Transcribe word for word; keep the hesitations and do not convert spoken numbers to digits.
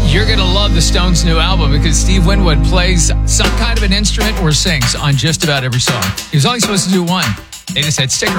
You're going to love the Stones' new album because Steve Winwood plays some kind of an instrument or sings on just about every song. He was only supposed to do one. They just said, stick around.